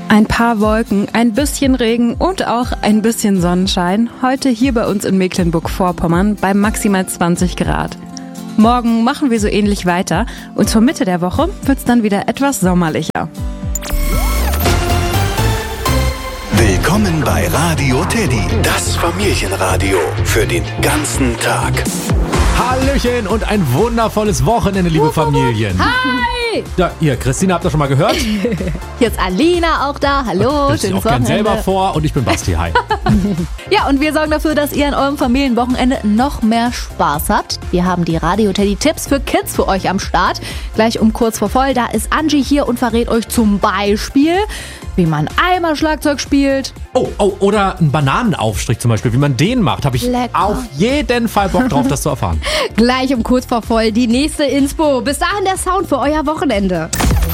Ein paar Wolken, ein bisschen Regen und auch ein bisschen Sonnenschein. Heute hier bei uns in Mecklenburg-Vorpommern bei maximal 20 Grad. Morgen machen wir so ähnlich weiter und zur Mitte der Woche wird's dann wieder etwas sommerlicher. Willkommen bei Radio Teddy, das Familienradio für den ganzen Tag. Hallöchen und ein wundervolles Wochenende, liebe Familien. Hi! Ja, ihr, Christina, habt ihr schon mal gehört? Hier ist Alina auch da. Hallo, Ich stelle schönes auch gern Wochenende. selber vor und ich bin Basti. Hi. Ja, und wir sorgen dafür, dass ihr an eurem Familienwochenende noch mehr Spaß habt. Wir haben die Radio Teddy Tipps für Kids für euch am Start. Gleich um kurz vor voll, da ist Angie hier und verrät euch zum Beispiel, wie man einmal Schlagzeug spielt. Oh, oder einen Bananenaufstrich zum Beispiel, wie man den macht, habe ich Lecker. auf jeden Fall Bock drauf, das zu erfahren. Gleich um kurz vor voll die nächste Inspo. Bis dahin der Sound für euer Wochenende.